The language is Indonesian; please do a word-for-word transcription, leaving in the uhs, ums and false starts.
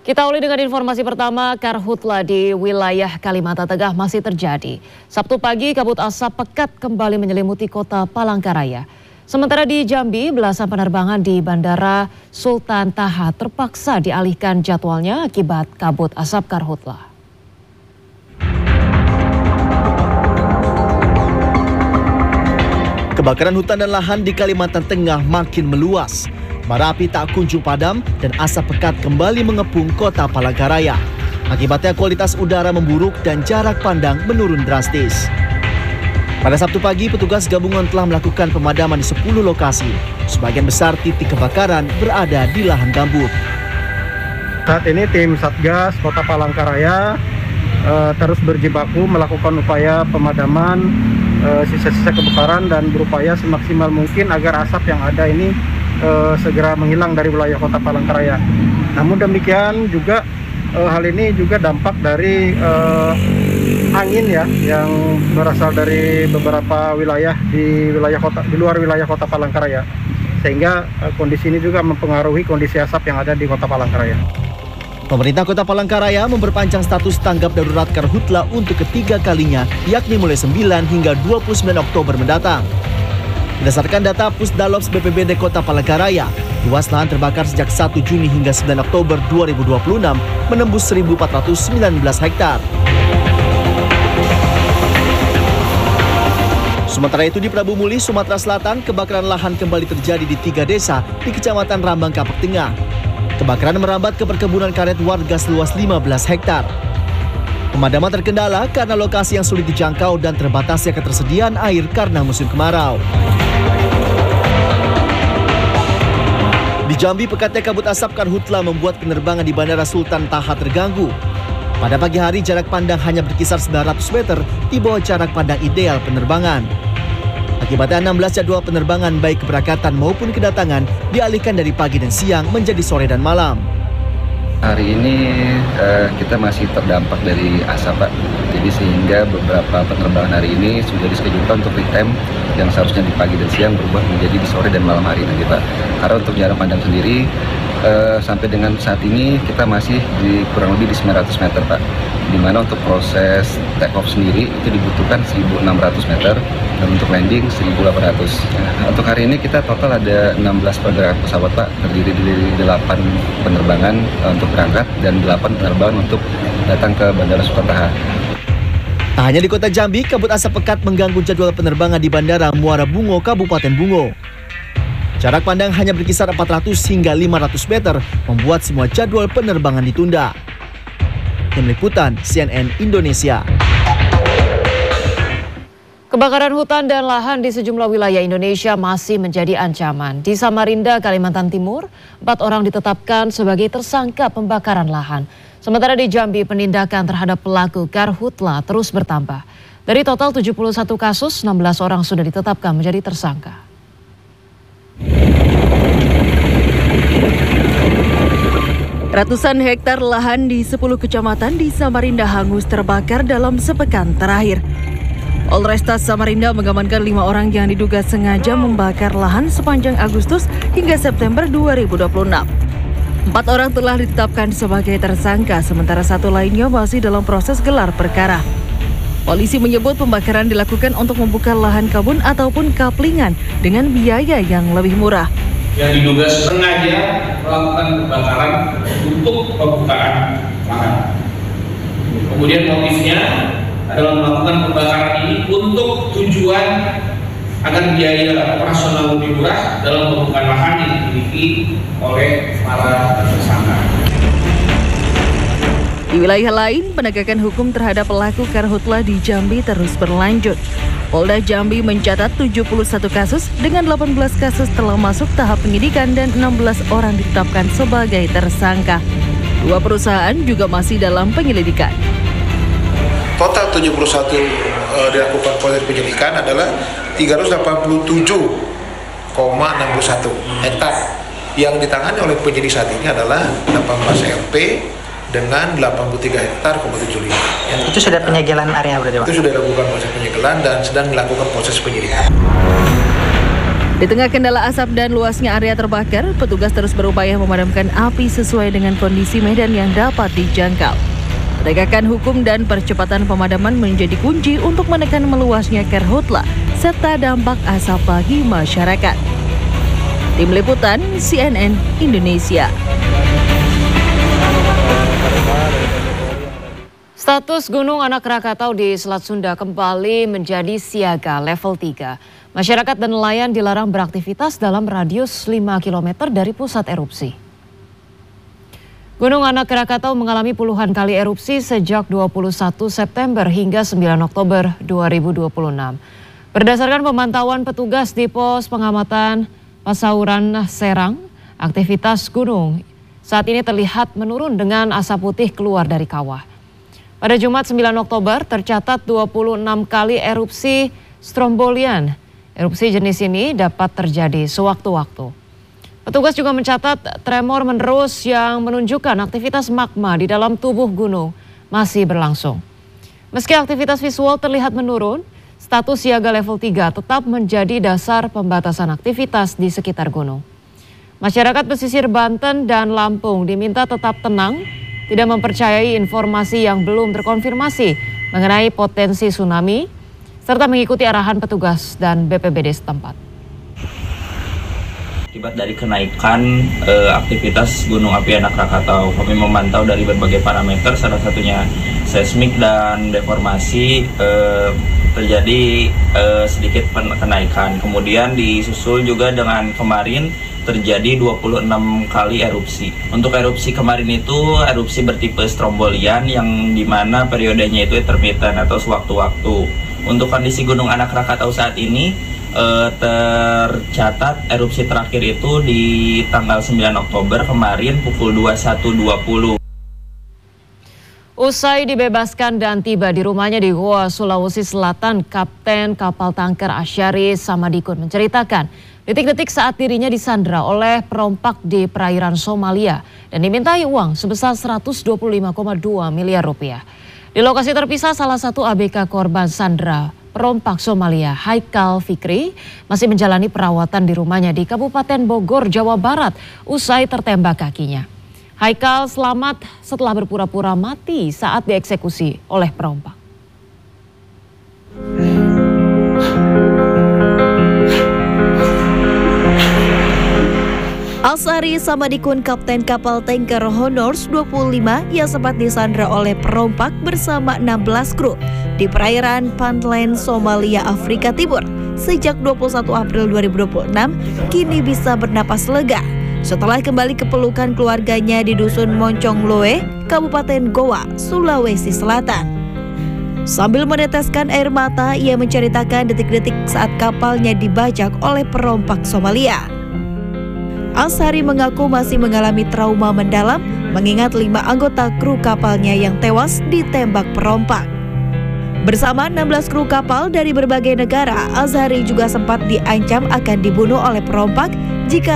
Kita awali dengan informasi pertama, karhutla di wilayah Kalimantan Tengah masih terjadi. Sabtu pagi, kabut asap pekat kembali menyelimuti kota Palangkaraya. Sementara di Jambi, belasan penerbangan di Bandara Sultan Taha terpaksa dialihkan jadwalnya akibat kabut asap karhutla. Kebakaran hutan dan lahan di Kalimantan Tengah makin meluas. Bara api tak kunjung padam dan asap pekat kembali mengepung kota Palangkaraya. Akibatnya kualitas udara memburuk dan jarak pandang menurun drastis. Pada Sabtu pagi, petugas gabungan telah melakukan pemadaman di sepuluh lokasi. Sebagian besar titik kebakaran berada di lahan gambut. Saat ini tim Satgas Kota Palangkaraya uh, terus berjibaku melakukan upaya pemadaman sisa-sisa uh, kebakaran dan berupaya semaksimal mungkin agar asap yang ada ini Uh, segera menghilang dari wilayah kota Palangkaraya. Namun demikian juga uh, hal ini juga dampak dari uh, angin ya yang berasal dari beberapa wilayah di wilayah kota di luar wilayah kota Palangkaraya, sehingga uh, kondisi ini juga mempengaruhi kondisi asap yang ada di kota Palangkaraya. Pemerintah Kota Palangkaraya memperpanjang status tanggap darurat karhutla untuk ketiga kalinya, yakni mulai sembilan hingga dua puluh sembilan Oktober mendatang. Berdasarkan data Pusdalops B P B D Kota Palangkaraya, luas lahan terbakar sejak satu Juni hingga sembilan Oktober dua ribu dua puluh enam menembus seribu empat ratus sembilan belas hektar. Sementara itu di Prabu Muli, Sumatera Selatan, kebakaran lahan kembali terjadi di tiga desa di Kecamatan Rambang Kapuk Tengah. Kebakaran merambat ke perkebunan karet warga seluas lima belas hektar. Pemadaman terkendala karena lokasi yang sulit dijangkau dan terbatasnya ketersediaan air karena musim kemarau. Di Jambi, pekatnya kabut asap karhutla membuat penerbangan di Bandara Sultan Taha terganggu. Pada pagi hari, jarak pandang hanya berkisar sembilan ratus meter di bawah jarak pandang ideal penerbangan. Akibatnya enam belas jadwal penerbangan baik keberangkatan maupun kedatangan dialihkan dari pagi dan siang menjadi sore dan malam. Hari ini uh, kita masih terdampak dari asap, Pak. Jadi sehingga beberapa penerbangan hari ini sudah dischedulkan untuk real-time yang seharusnya di pagi dan siang berubah menjadi di sore dan malam hari nanti, Pak. Karena untuk jarak pandang sendiri uh, sampai dengan saat ini kita masih di kurang lebih di sembilan ratus meter, Pak. Di mana untuk proses take off sendiri itu dibutuhkan seribu enam ratus meter dan untuk landing seribu delapan ratus. Nah, untuk hari ini kita total ada enam belas pergerakan pesawat, Pak, terdiri dari delapan penerbangan uh, untuk berangkat dan delapan penerbangan untuk datang ke Bandara Sultan Taha. Tak hanya di kota Jambi, kabut asap pekat mengganggu jadwal penerbangan di Bandara Muara Bungo, Kabupaten Bungo. Jarak pandang hanya berkisar empat ratus hingga lima ratus meter, membuat semua jadwal penerbangan ditunda. Tim Liputan C N N Indonesia. Kebakaran hutan dan lahan di sejumlah wilayah Indonesia masih menjadi ancaman. Di Samarinda, Kalimantan Timur, empat orang ditetapkan sebagai tersangka pembakaran lahan. Sementara di Jambi, penindakan terhadap pelaku karhutla terus bertambah. Dari total tujuh puluh satu kasus, enam belas orang sudah ditetapkan menjadi tersangka. Ratusan hektar lahan di sepuluh kecamatan di Samarinda hangus terbakar dalam sepekan terakhir. Polresta Samarinda mengamankan lima orang yang diduga sengaja membakar lahan sepanjang Agustus hingga September dua ribu dua puluh enam. Empat orang telah ditetapkan sebagai tersangka, sementara satu lainnya masih dalam proses gelar perkara. Polisi menyebut pembakaran dilakukan untuk membuka lahan kebun ataupun kaplingan dengan biaya yang lebih murah. Yang diduga sengaja melakukan pembakaran untuk pembukaan lahan. Kemudian motifnya adalah melakukan pembakaran ini untuk tujuan agar biaya operasional lebih murah dalam pembukaan lahan yang dimiliki oleh para tersangka. Di wilayah lain, penegakan hukum terhadap pelaku karhutla di Jambi terus berlanjut. Polda Jambi mencatat tujuh puluh satu kasus dengan delapan belas kasus telah masuk tahap penyidikan dan enam belas orang ditetapkan sebagai tersangka. Dua perusahaan juga masih dalam penyelidikan. Total tujuh puluh satu uh, dilakukan proses penyelidikan adalah tiga ratus delapan puluh tujuh koma enam puluh satu hektar. Yang ditangani oleh penyidik saat ini adalah delapan belas L P dengan delapan puluh tiga hektar koma tujuh lima. Ya. Itu sudah penyegelan area berarti, Pak? Itu sudah dilakukan proses penyegelan dan sedang dilakukan proses penyidikan. Di tengah kendala asap dan luasnya area terbakar, petugas terus berupaya memadamkan api sesuai dengan kondisi medan yang dapat dijangkau. Penegakan hukum dan percepatan pemadaman menjadi kunci untuk menekan meluasnya karhutla serta dampak asap bagi masyarakat. Tim Liputan C N N Indonesia. Status Gunung Anak Krakatau di Selat Sunda kembali menjadi siaga level tiga. Masyarakat dan nelayan dilarang beraktivitas dalam radius lima kilometer dari pusat erupsi. Gunung Anak Krakatau mengalami puluhan kali erupsi sejak dua puluh satu September hingga sembilan Oktober dua ribu dua puluh enam. Berdasarkan pemantauan petugas di pos pengamatan Pasauran Serang, aktivitas gunung saat ini terlihat menurun dengan asap putih keluar dari kawah. Pada Jumat sembilan Oktober tercatat dua puluh enam kali erupsi Strombolian. Erupsi jenis ini dapat terjadi sewaktu-waktu. Petugas juga mencatat tremor menerus yang menunjukkan aktivitas magma di dalam tubuh gunung masih berlangsung. Meski aktivitas visual terlihat menurun, status siaga level tiga tetap menjadi dasar pembatasan aktivitas di sekitar gunung. Masyarakat pesisir Banten dan Lampung diminta tetap tenang, tidak mempercayai informasi yang belum terkonfirmasi mengenai potensi tsunami, serta mengikuti arahan petugas dan B P B D setempat. Akibat dari kenaikan e, aktivitas Gunung Api Anak Krakatau, kami memantau dari berbagai parameter, salah satunya seismik dan deformasi e, terjadi e, sedikit kenaikan. Kemudian disusul juga dengan kemarin terjadi dua puluh enam kali erupsi. Untuk erupsi kemarin itu erupsi bertipe Strombolian yang dimana periodenya itu intermittent atau sewaktu-waktu. Untuk kondisi Gunung Anak Krakatau saat ini eh, tercatat erupsi terakhir itu di tanggal sembilan Oktober kemarin pukul dua puluh satu dua puluh. Usai dibebaskan dan tiba di rumahnya di Goa, Sulawesi Selatan, Kapten kapal tanker Asyari Samadikun menceritakan detik-detik saat dirinya disandra oleh perompak di perairan Somalia dan dimintai uang sebesar seratus dua puluh lima koma dua miliar rupiah. Di lokasi terpisah, salah satu A B K korban sandra perompak Somalia, Haikal Fikri, masih menjalani perawatan di rumahnya di Kabupaten Bogor, Jawa Barat, usai tertembak kakinya. Haikal selamat setelah berpura-pura mati saat dieksekusi oleh perompak. Alsari Samadikun, Kapten kapal tanker Honors dua puluh lima yang sempat disandra oleh perompak bersama enam belas kru di perairan Puntland, Somalia, Afrika Timur sejak dua puluh satu April dua ribu dua puluh enam, kini bisa bernapas lega setelah kembali ke pelukan keluarganya di Dusun Moncongloe, Kabupaten Goa, Sulawesi Selatan. Sambil meneteskan air mata, ia menceritakan detik-detik saat kapalnya dibajak oleh perompak Somalia. Alsari mengaku masih mengalami trauma mendalam mengingat lima anggota kru kapalnya yang tewas ditembak perompak. Bersama enam belas kru kapal dari berbagai negara, Alsari juga sempat diancam akan dibunuh oleh perompak jika